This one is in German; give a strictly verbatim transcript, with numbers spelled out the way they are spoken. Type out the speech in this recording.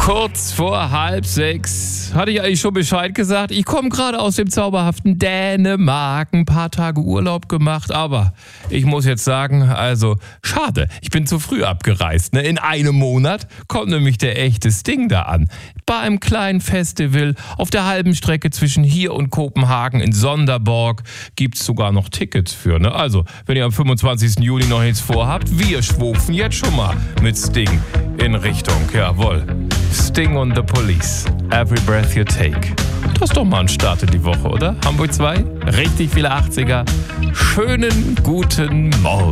Kurz vor halb sechs. Hatte ich eigentlich schon Bescheid gesagt? Ich komme gerade aus dem zauberhaften Dänemark, ein paar Tage Urlaub gemacht, aber ich muss jetzt sagen, also schade, ich bin zu früh abgereist. Ne? In einem Monat kommt nämlich der echte Sting da an. Bei einem kleinen Festival auf der halben Strecke zwischen hier und Kopenhagen in Sonderborg gibt's sogar noch Tickets für. Ne? Also, wenn ihr am fünfundzwanzigsten Juni noch nichts vorhabt, wir schwufen jetzt schon mal mit Sting in Richtung, jawohl, Sting und the Police. Every breath you take. Das ist doch mal ein Start in die Woche, oder? Hamburg zwei, richtig viele achtziger. Schönen guten Morgen.